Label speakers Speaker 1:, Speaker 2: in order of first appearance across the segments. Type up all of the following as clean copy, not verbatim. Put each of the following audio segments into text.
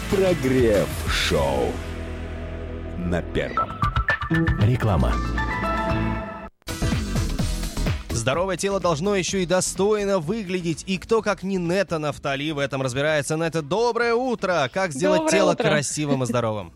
Speaker 1: Прогрев-шоу на Первом.
Speaker 2: Реклама.
Speaker 3: Здоровое тело должно еще и достойно выглядеть. И кто, как не Нетта Нафтали, в этом разбирается. Нетта, доброе утро! Как сделать
Speaker 4: Доброе
Speaker 3: тело
Speaker 4: утро.
Speaker 3: красивым и здоровым?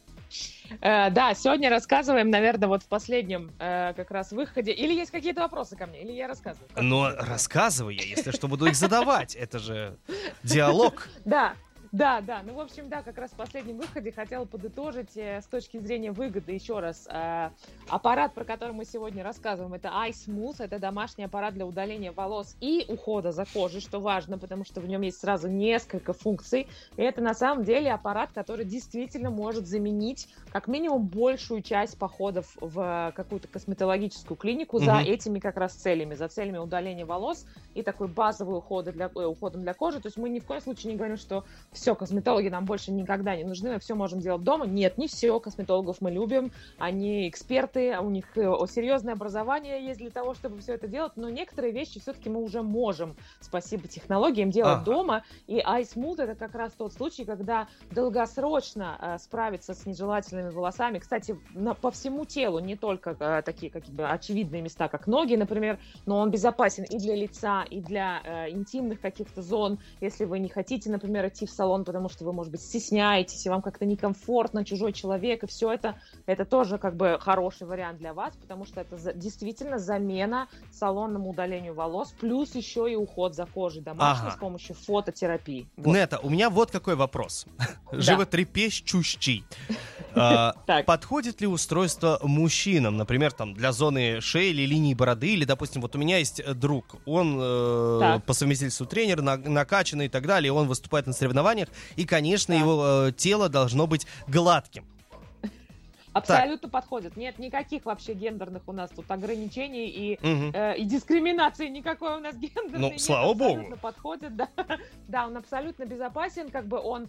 Speaker 4: Да, сегодня рассказываем, наверное, вот в последнем как раз выходе. Или есть какие-то вопросы ко мне, или я рассказываю?
Speaker 3: Но рассказывай я, если что, буду их задавать. Это же диалог.
Speaker 4: Да. Ну, в общем, да, как раз в последнем выходе хотела подытожить с точки зрения выгоды еще раз. Аппарат, про который мы сегодня рассказываем, это iSmooth, это домашний аппарат для удаления волос и ухода за кожей, что важно, потому что в нем есть сразу несколько функций. И это на самом деле аппарат, который действительно может заменить как минимум большую часть походов в какую-то косметологическую клинику за этими как раз целями, за целями удаления волос и такой базовый уходом для кожи. То есть мы ни в коем случае не говорим, что все, косметологи нам больше никогда не нужны, мы все можем делать дома. Нет, не все, косметологов мы любим, они эксперты, у них серьезное образование есть для того, чтобы все это делать, но некоторые вещи все-таки мы уже можем, спасибо технологиям, делать дома. И iSmooth это как раз тот случай, когда долгосрочно справиться с нежелательными волосами, кстати, по всему телу, не только такие какие-то очевидные места, как ноги, например, но он безопасен и для лица, и для интимных каких-то зон, если вы не хотите, например, идти в салон, потому что вы, может быть, стесняетесь, и вам как-то некомфортно, чужой человек, и все это тоже как бы хороший вариант для вас, потому что это действительно замена салонному удалению волос, плюс еще и уход за кожей домашний с помощью фототерапии. Вот.
Speaker 3: Нетта, у меня вот какой вопрос. Животрепещущий. Подходит ли устройство мужчинам, например, там, для зоны шеи или линии бороды, или, допустим, вот у меня есть друг, он по совместительству тренер, накачанный и так далее, он выступает на соревнованиях, и, конечно, его тело должно быть гладким.
Speaker 4: Абсолютно подходит. Нет никаких вообще гендерных у нас тут ограничений и дискриминации никакой у нас гендерной.
Speaker 3: Ну,
Speaker 4: нет,
Speaker 3: слава богу.
Speaker 4: Абсолютно подходит, да. Да, он абсолютно безопасен, как бы он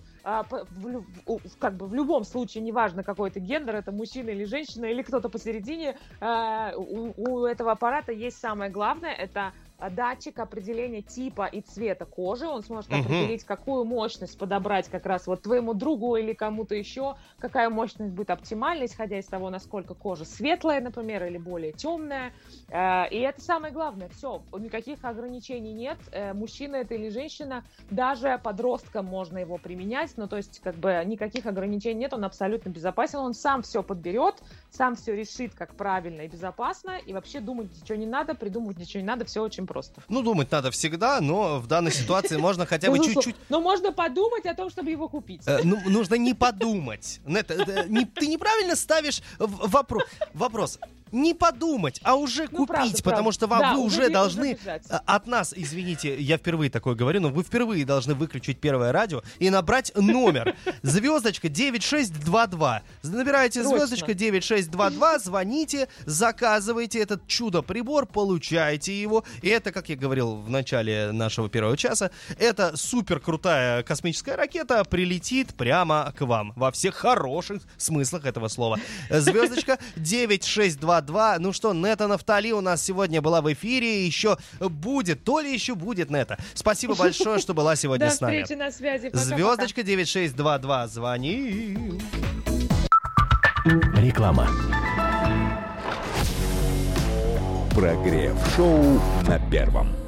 Speaker 4: в любом случае, неважно какой это гендер, это мужчина или женщина, или кто-то посередине, у этого аппарата есть самое главное, это датчик определения типа и цвета кожи. Он сможет определить, какую мощность подобрать как раз вот твоему другу или кому-то еще, какая мощность будет оптимальна, исходя из того, насколько кожа светлая, например, или более темная. И это самое главное. Все, никаких ограничений нет. Мужчина это или женщина, даже подросткам можно его применять, ну то есть как бы никаких ограничений нет, он абсолютно безопасен, он сам все подберет, сам все решит, как правильно и безопасно, и вообще думать ничего не надо, придумывать ничего не надо, все очень просто.
Speaker 3: Ну, думать надо всегда, но в данной ситуации можно хотя бы чуть-чуть...
Speaker 4: Но можно подумать о том, чтобы его купить.
Speaker 3: Нужно не подумать. Ты неправильно ставишь вопрос. Не подумать, а уже купить, потому что вы уже должны от нас, извините, я впервые такое говорю, но вы впервые должны выключить Первое радио и набрать номер. Звездочка 9622. Набираете звездочка 9622, звоните, заказывайте этот чудо-прибор, получаете его. И это, как я говорил в начале нашего первого часа, это супер крутая космическая ракета прилетит прямо к вам во всех хороших смыслах этого слова. Звездочка 9622. Ну что, Нетта Нафтали у нас сегодня была в эфире, еще будет, то ли еще будет, Нетта. Спасибо большое, что была сегодня с нами.
Speaker 4: До встречи на связи. Пока-пока.
Speaker 3: Звездочка 9622, звони.
Speaker 2: Реклама.
Speaker 1: Прогрев-шоу на Первом.